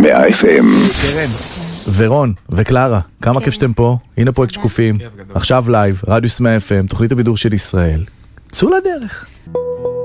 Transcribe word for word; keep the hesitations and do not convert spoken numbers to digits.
מאה אף אם. קרן, ורון וקלרה, כמה כיף שאתם פה. הנה פרויקט שקופים, עכשיו לייב, רדיוס מאה אף אם, תוכנית הבידור של ישראל. צאו לדרך.